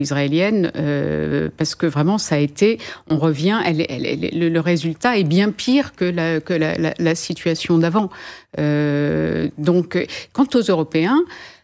israélienne, parce que vraiment ça a été, on revient, le résultat est bien pire que la situation d'avant. Donc, quant aux Européens,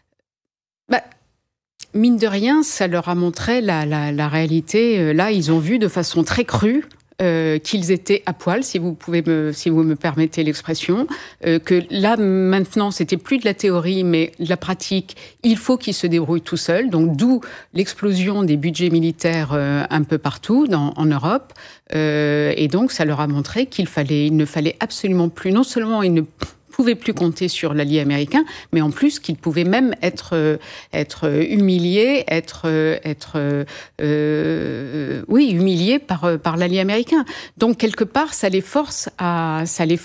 mine de rien, ça leur a montré la réalité. Là, ils ont vu de façon très crue qu'ils étaient à poil, si vous me permettez l'expression, que là maintenant c'était plus de la théorie mais de la pratique. Il faut qu'ils se débrouillent tout seuls. Donc d'où l'explosion des budgets militaires un peu partout en Europe. Et donc ça leur a montré qu'il ne fallait absolument plus. Non seulement ils ne pouvaient plus compter sur l'allié américain, mais en plus qu'ils pouvaient même être humiliés, humiliés par l'allié américain. Donc quelque part, ça les force à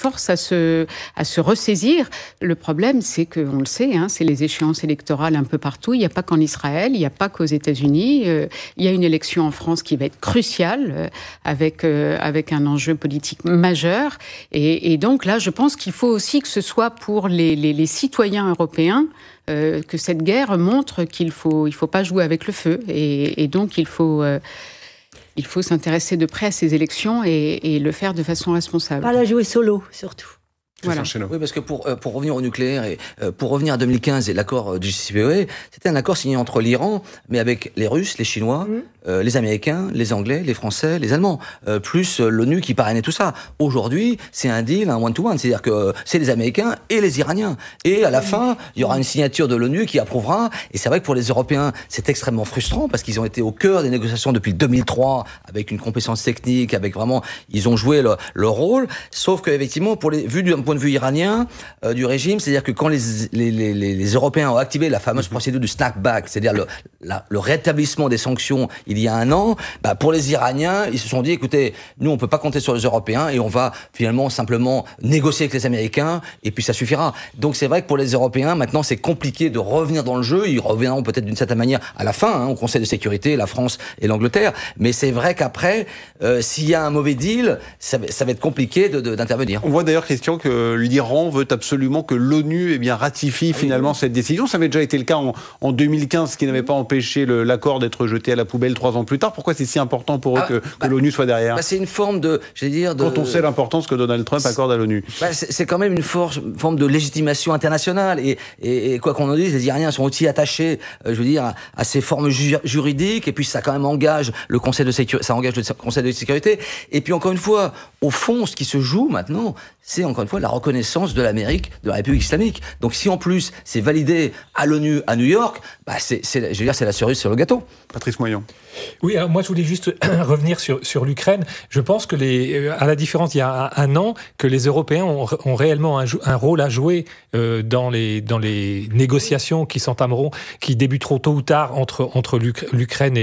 se ressaisir. Le problème, c'est que on le sait, c'est les échéances électorales un peu partout. Il n'y a pas qu'en Israël, il n'y a pas qu'aux États-Unis. Il y a une élection en France qui va être cruciale, avec un enjeu politique majeur. Et donc là, je pense qu'il faut aussi que ce soit pour les citoyens européens, que cette guerre montre qu'il faut pas jouer avec le feu. Et donc, il faut s'intéresser de près à ces élections et le faire de façon responsable. Pas la jouer solo, surtout. Voilà. Oui, parce que pour revenir au nucléaire et pour revenir à 2015 et l'accord du JCPOA, c'était un accord signé entre l'Iran, mais avec les Russes, les Chinois, les Américains, les Anglais, les Français, les Allemands, plus l'ONU qui parrainait tout ça. Aujourd'hui, c'est un deal, un one-to-one, c'est-à-dire que c'est les Américains et les Iraniens. Et à la fin, il y aura une signature de l'ONU qui approuvera. Et c'est vrai que pour les Européens, c'est extrêmement frustrant parce qu'ils ont été au cœur des négociations depuis 2003, avec une compétence technique, avec vraiment, ils ont joué leur rôle. Sauf qu'effectivement, vu d'un point de vue iranien du régime, c'est-à-dire que quand les Européens ont activé la fameuse procédure du snapback, c'est-à-dire le rétablissement des sanctions il y a un an, pour les Iraniens, ils se sont dit, écoutez, nous on peut pas compter sur les Européens et on va finalement simplement négocier avec les Américains et puis ça suffira. Donc c'est vrai que pour les Européens, maintenant c'est compliqué de revenir dans le jeu. Ils reviendront peut-être d'une certaine manière à la fin, au Conseil de sécurité, la France et l'Angleterre. Mais c'est vrai qu'après, s'il y a un mauvais deal, ça va être compliqué d'intervenir. On voit d'ailleurs, Christian, que l'Iran veut absolument que l'ONU ratifie finalement cette décision. Ça avait déjà été le cas en 2015, ce qui n'avait pas empêché l'accord d'être jeté à la poubelle 3 ans plus tard. Pourquoi c'est si important pour eux que l'ONU soit derrière ? C'est une forme quand on sait l'importance que Donald Trump accorde à l'ONU. C'est quand même une forme de légitimation internationale. Et quoi qu'on en dise, les Iraniens sont aussi attachés, à ces formes juridiques. Et puis ça quand même engage le Conseil de sécurité. Ça engage le Conseil de sécurité. Et puis encore une fois, au fond, ce qui se joue maintenant, c'est encore une fois la reconnaissance de l'Amérique, de la République islamique. Donc si en plus c'est validé à l'ONU à New York, c'est la cerise sur le gâteau. Patrice Moyon. Oui, alors moi je voulais juste revenir sur l'Ukraine. Je pense que à la différence il y a un an, que les Européens ont réellement un rôle à jouer dans les négociations qui débuteront tôt ou tard entre l'Ukraine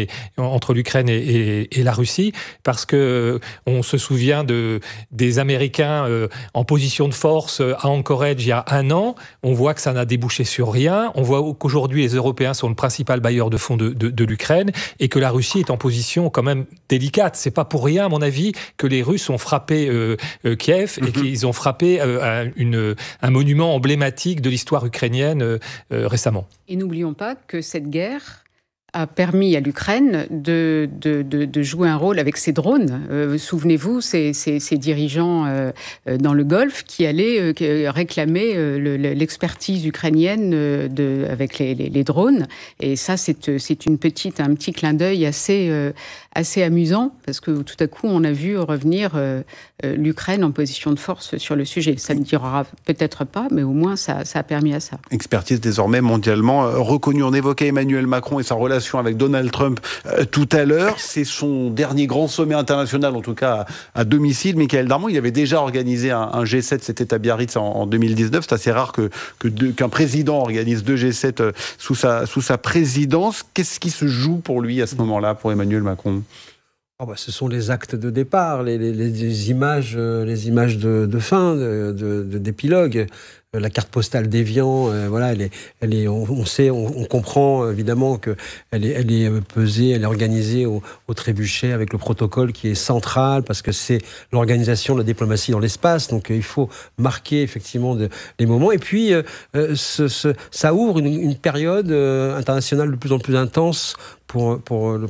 et la Russie, parce que on se souvient des Américains en position de force à Anchorage il y a un an. On voit que ça n'a débouché sur rien. On voit qu'aujourd'hui les Européens sont le principal bailleur de fonds de l'Ukraine et que la Russie est en position quand même délicate. C'est pas pour rien, à mon avis, que les Russes ont frappé Kiev et qu'ils ont frappé un monument emblématique de l'histoire ukrainienne récemment. Et n'oublions pas que cette guerre a permis à l'Ukraine de jouer un rôle avec ses drones. Souvenez-vous, ces dirigeants dans le Golfe qui allaient réclamer l'expertise ukrainienne avec les drones. Et ça, c'est un petit clin d'œil assez amusant, parce que tout à coup, on a vu revenir l'Ukraine en position de force sur le sujet. Ça ne durera peut-être pas, mais au moins, ça a permis à ça. Expertise désormais mondialement reconnue. On évoquait Emmanuel Macron et sa relation avec Donald Trump tout à l'heure. C'est son dernier grand sommet international, en tout cas à domicile. Michael Darmon, il avait déjà organisé un G7, c'était à Biarritz en 2019. C'est assez rare qu'un président organise 2 G7 sous sa présidence. Qu'est-ce qui se joue pour lui à ce moment-là, pour Emmanuel Macron ? Ce sont les actes de départ, les images de fin, d'épilogue. La carte postale d'Évian, on comprend évidemment que elle est pesée, elle est organisée au trébuchet avec le protocole qui est central parce que c'est l'organisation de la diplomatie dans l'espace. Donc il faut marquer effectivement les moments. Et puis ça ouvre une période internationale de plus en plus intense pour le